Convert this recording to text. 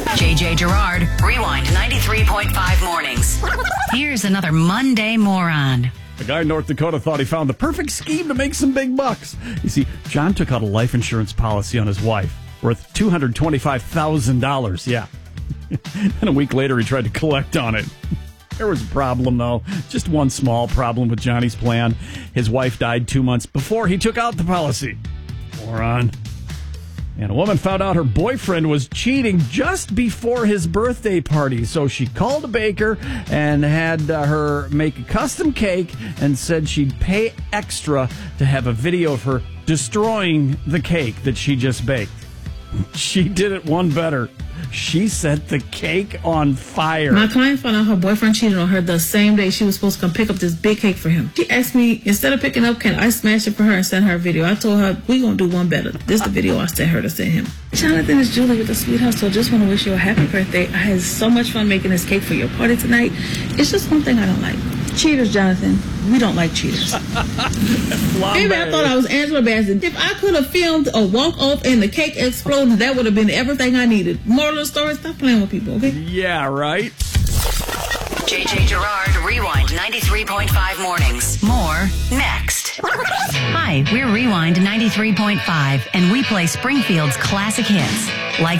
JJ Gerard, Rewind 93.5 mornings. Here's another Monday moron. A guy in North Dakota thought he found the perfect scheme to make some big bucks. You see, John took out a life insurance policy on his wife worth $225,000. Yeah. And a week later, he tried to collect on it. There was a problem, though. Just one small problem with Johnny's plan. His wife died 2 months before he took out the policy. Moron. And a woman found out her boyfriend was cheating just before his birthday party. So she called a baker and had her make a custom cake and said she'd pay extra to have a video of her destroying the cake that she just baked. She did it one better. She set the cake on fire. My client found out her boyfriend cheated on her the same day she was supposed to come pick up this big cake for him. She asked me, instead of picking up, can I smash it for her and send her a video? I told her, we gonna do one better. This is the video I sent her to send him. Jonathan, it's Julie with the Sweet House, so I just want to wish you a happy birthday. I had so much fun making this cake for your party tonight. It's just one thing I don't like. Cheaters, Jonathan. We don't like cheaters. Maybe I thought I was Angela Bassett. If I could have filmed a walk-off and the cake exploded, that would have been everything I needed. Moral of the story, stop playing with people, okay? Yeah, right? JJ Gerard, Rewind 93.5 mornings. More next. Hi, we're Rewind 93.5, and we play Springfield's classic hits like